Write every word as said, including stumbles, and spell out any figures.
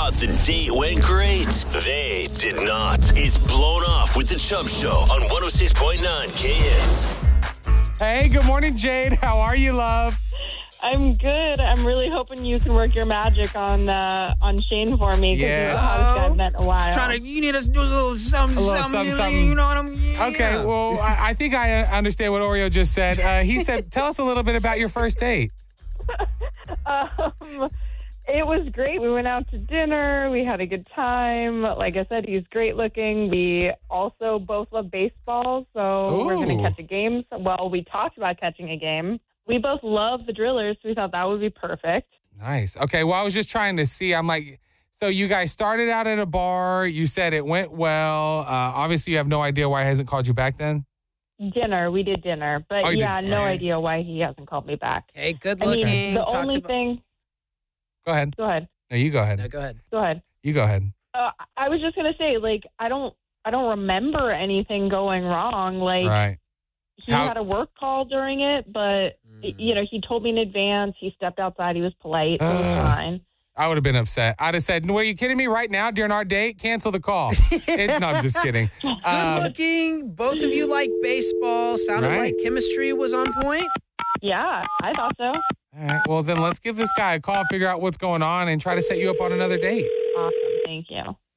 thought the date went great. They did not. It's Blown Off with the Chubb Show on one oh six point nine K S. Hey, good morning, Jade. How are you, love? I'm good. I'm really hoping you can work your magic on uh, on Shane for me because Yes. you're the hottest guy I've met in a while. Trying to, you need us to do a little something, A little something, something, you something. know what I'm yeah. Okay, well, I, I think I uh, understand what Oreo just said. Uh, he said, tell us a little bit about your first date. um, it was great. We went out to dinner. We had a good time. Like I said, he's great looking. We also both love baseball, so we're going Ooh. to catch a game. Well, we talked about catching a game. We both love the Drillers, so we thought that would be perfect. Nice. Okay, well, I was just trying to see. I'm like, so you guys started out at a bar. You said it went well. Uh, obviously, you have no idea why he hasn't called you back then? Dinner. We did dinner. But Oh, you yeah, did no dinner. idea why he hasn't called me back. Hey, good I looking. mean, the Talked only about- thing... Go ahead. Go ahead. No, you go ahead. No, go ahead. Go ahead. You go ahead. Uh, I was just gonna say, like, I don't, I don't remember anything going wrong. Like, Right. he How- had a work call during it, but Mm. you know, he told me in advance. He stepped outside. He was polite. It was Ugh. fine. I would have been upset. I'd have said, "No, are you kidding me? Right now, during our date, cancel the call." It, no, I'm just kidding. Good Um, looking. Both of you like baseball. Sounded Right. like chemistry was on point. Yeah, I thought so. all right. Well, then let's give this guy a call, figure out what's going on, and try to set you up on another date. Awesome. Thank you.